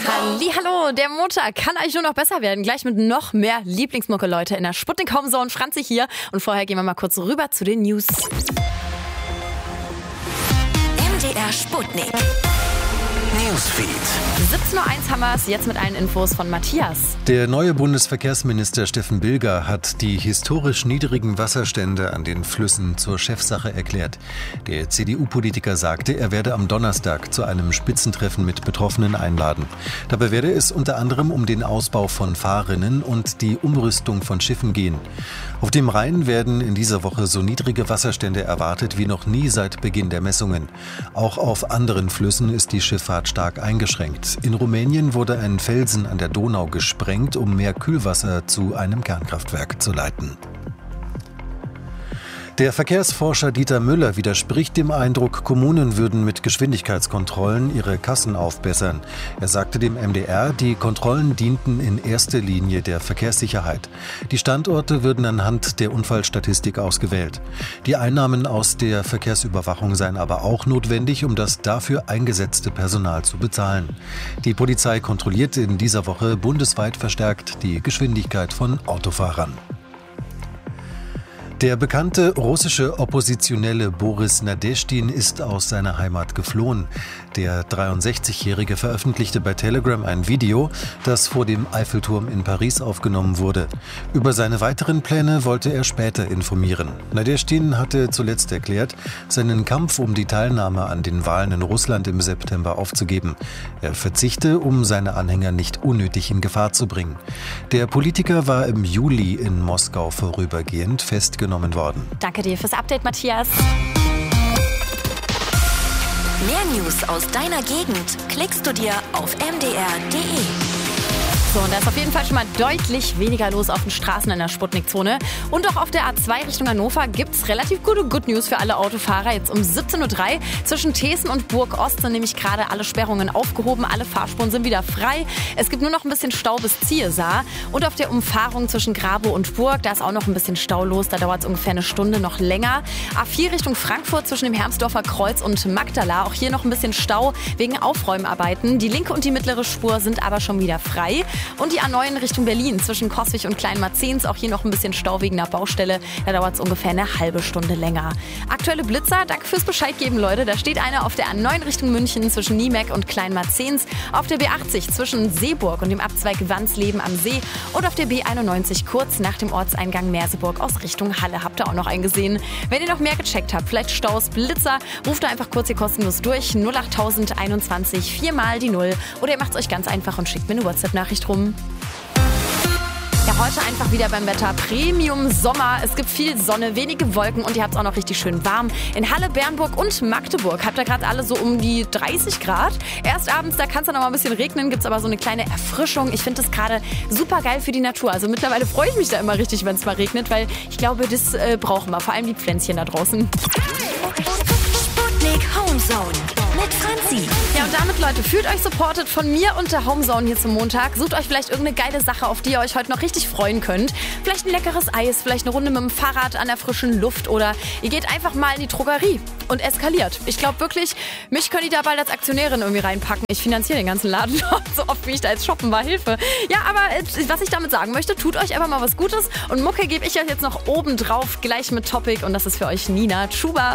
Hallihallo, der Montag kann eigentlich nur noch besser werden. Gleich mit noch mehr Lieblingsmucke, Leute, in der Sputnik Homezone. Franzi hier. Und vorher gehen wir mal kurz rüber zu den News. MDR Sputnik Newsfeed. 17.01 Uhr haben wir es, jetzt mit allen Infos von Matthias. Der neue Bundesverkehrsminister Steffen Bilger hat die historisch niedrigen Wasserstände an den Flüssen zur Chefsache erklärt. Der CDU-Politiker sagte, er werde am Donnerstag zu einem Spitzentreffen mit Betroffenen einladen. Dabei werde es unter anderem um den Ausbau von Fahrrinnen und die Umrüstung von Schiffen gehen. Auf dem Rhein werden in dieser Woche so niedrige Wasserstände erwartet wie noch nie seit Beginn der Messungen. Auch auf anderen Flüssen ist die Schifffahrt stark eingeschränkt. In Rumänien wurde ein Felsen an der Donau gesprengt, um mehr Kühlwasser zu einem Kernkraftwerk zu leiten. Der Verkehrsforscher Dieter Müller widerspricht dem Eindruck, Kommunen würden mit Geschwindigkeitskontrollen ihre Kassen aufbessern. Er sagte dem MDR, die Kontrollen dienten in erster Linie der Verkehrssicherheit. Die Standorte würden anhand der Unfallstatistik ausgewählt. Die Einnahmen aus der Verkehrsüberwachung seien aber auch notwendig, um das dafür eingesetzte Personal zu bezahlen. Die Polizei kontrolliert in dieser Woche bundesweit verstärkt die Geschwindigkeit von Autofahrern. Der bekannte russische Oppositionelle Boris Nadeschdin ist aus seiner Heimat geflohen. Der 63-Jährige veröffentlichte bei Telegram ein Video, das vor dem Eiffelturm in Paris aufgenommen wurde. Über seine weiteren Pläne wollte er später informieren. Nadeschdin hatte zuletzt erklärt, seinen Kampf um die Teilnahme an den Wahlen in Russland im September aufzugeben. Er verzichte, um seine Anhänger nicht unnötig in Gefahr zu bringen. Der Politiker war im Juli in Moskau vorübergehend festgenommen worden. Danke dir fürs Update, Matthias. Mehr News aus deiner Gegend klickst du dir auf mdr.de. So, und da ist auf jeden Fall schon mal deutlich weniger los auf den Straßen in der Sputnik-Zone. Und auch auf der A2 Richtung Hannover gibt es relativ gute Good News für alle Autofahrer. Jetzt um 17.03 Uhr zwischen Thesen und Burg Ost sind nämlich gerade alle Sperrungen aufgehoben. Alle Fahrspuren sind wieder frei. Es gibt nur noch ein bisschen Stau bis Ziehesar. Und auf der Umfahrung zwischen Grabow und Burg, da ist auch noch ein bisschen Stau los. Da dauert es ungefähr eine Stunde noch länger. A4 Richtung Frankfurt zwischen dem Hermsdorfer Kreuz und Magdala. Auch hier noch ein bisschen Stau wegen Aufräumarbeiten. Die linke und die mittlere Spur sind aber schon wieder frei. Und die A9 in Richtung Berlin zwischen Coswig und Kleinmarzens. Auch hier noch ein bisschen Stau wegen einer Baustelle. Da dauert es ungefähr eine halbe Stunde länger. Aktuelle Blitzer, danke fürs Bescheid geben, Leute. Da steht einer auf der A9 Richtung München zwischen Niemeck und Kleinmarzens. Auf der B80 zwischen Seeburg und dem Abzweig Wandsleben am See. Und auf der B91 kurz nach dem Ortseingang Merseburg aus Richtung Halle. Habt ihr auch noch einen gesehen? Wenn ihr noch mehr gecheckt habt, vielleicht Staus, Blitzer, ruft da einfach kurz hier kostenlos durch. 08021 4 mal die 0. Oder ihr macht es euch ganz einfach und schickt mir eine WhatsApp-Nachricht rum. Ja, heute einfach wieder beim Wetter Premium Sommer. Es gibt viel Sonne, wenige Wolken und ihr habt es auch noch richtig schön warm. In Halle, Bernburg und Magdeburg habt ihr gerade alle so um die 30 Grad. Erst abends, da kann es dann noch mal ein bisschen regnen, gibt es aber so eine kleine Erfrischung. Ich finde das gerade super geil für die Natur. Also mittlerweile freue ich mich da immer richtig, wenn es mal regnet, weil ich glaube, das brauchen wir, vor allem die Pflänzchen da draußen. Sputnik Homezone mit Franzi. Ja, und damit, Leute, fühlt euch supported von mir und der Homezone hier zum Montag. Sucht euch vielleicht irgendeine geile Sache, auf die ihr euch heute noch richtig freuen könnt. Vielleicht ein leckeres Eis, vielleicht eine Runde mit dem Fahrrad an der frischen Luft oder ihr geht einfach mal in die Drogerie und eskaliert. Ich glaube wirklich, mich können die da bald als Aktionärin irgendwie reinpacken. Ich finanziere den ganzen Laden so oft, wie ich da jetzt shoppen war. Hilfe. Ja, aber was ich damit sagen möchte, tut euch einfach mal was Gutes und Mucke gebe ich euch jetzt noch oben drauf, gleich mit Topic und das ist für euch Nina Chuba.